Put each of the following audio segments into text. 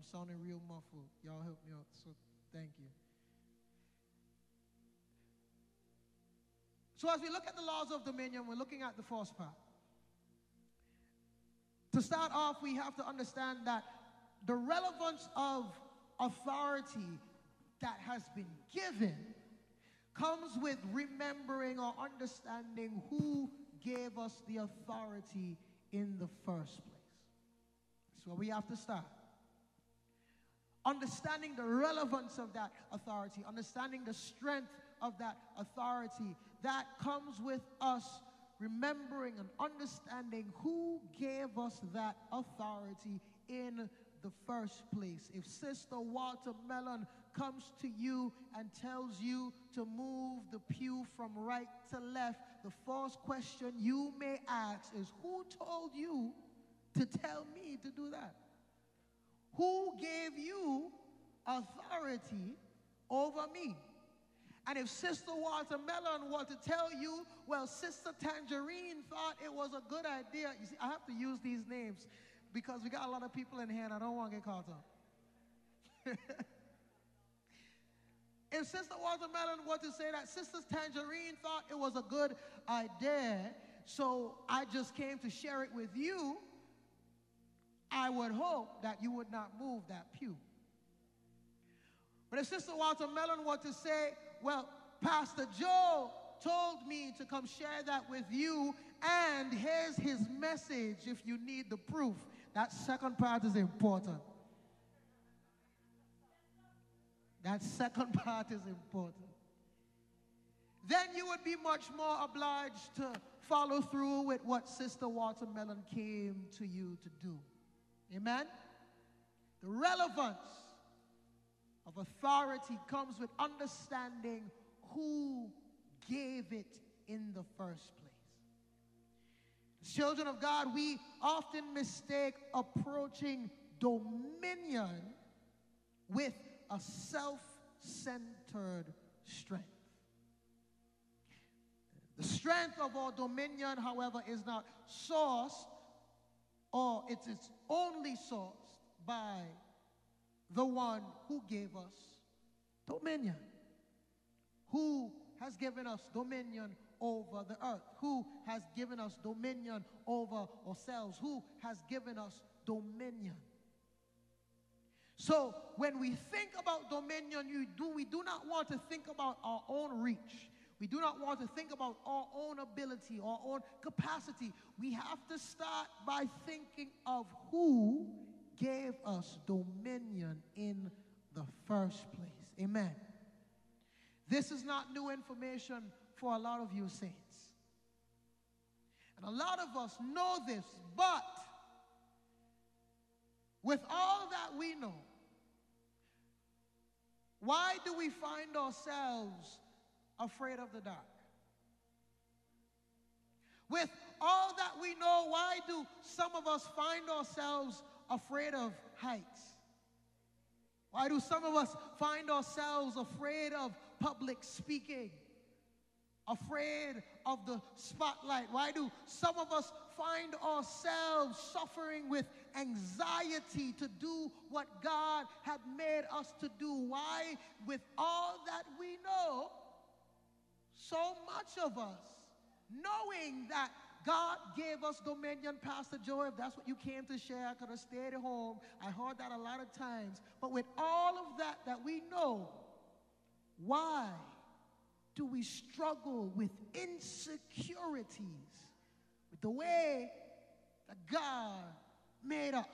sounding real muffled. Y'all help me out, so thank you. So as we look at the laws of dominion, we're looking at the first part. To start off, we have to understand that the relevance of authority that has been given comes with remembering or understanding who gave us the authority in the first place. That's where we have to start. Understanding the relevance of that authority, understanding the strength of that authority, that comes with us remembering and understanding who gave us that authority in the first place. If Sister Watermelon comes to you and tells you to move the pew from right to left, the first question you may ask is, who told you to tell me to do that? Who gave you authority over me? And if Sister Watermelon were to tell you, well, Sister Tangerine thought it was a good idea. You see, I have to use these names because we got a lot of people in here and I don't want to get caught up. If Sister Watermelon were to say that Sister Tangerine thought it was a good idea, so I just came to share it with you, I would hope that you would not move that pew. But if Sister Watermelon were to say, well, Pastor Joe told me to come share that with you, and here's his message if you need the proof. That second part is important. That second part is important. Then you would be much more obliged to follow through with what Sister Watermelon came to you to do. Amen? The relevance of authority comes with understanding who gave it in the first place. As children of God, we often mistake approaching dominion with a self-centered strength. The strength of our dominion, however, is not sourced, or it's only sourced by the one who gave us dominion, who has given us dominion over the earth, who has given us dominion over ourselves, who has given us dominion. So when we think about dominion, we do not want to think about our own reach. We do not want to think about our own ability, our own capacity. We have to start by thinking of who gave us dominion in the first place. Amen. This is not new information for a lot of you saints. And a lot of us know this, but with all that we know, why do we find ourselves afraid of the dark? With all that we know, why do some of us find ourselves afraid of heights? Why do some of us find ourselves afraid of public speaking? Afraid of the spotlight? Why do some of us find ourselves suffering with anxiety to do what God had made us to do? Why, with all that we know, so much of us, knowing that God gave us dominion, Pastor Joe, if that's what you came to share, I could have stayed at home. I heard that a lot of times. But with all of that we know, why do we struggle with insecurities with the way that God made us?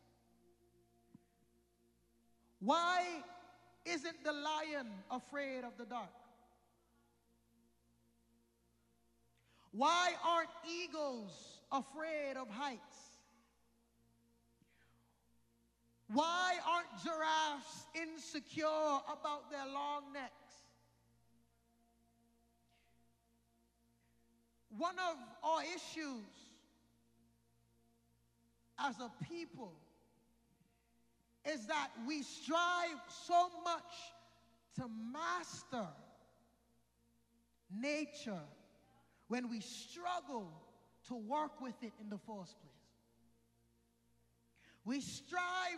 Why isn't the lion afraid of the dark? Why aren't eagles afraid of heights? Why aren't giraffes insecure about their long necks? One of our issues as a people is that we strive so much to master nature when we struggle to work with it in the first place. We strive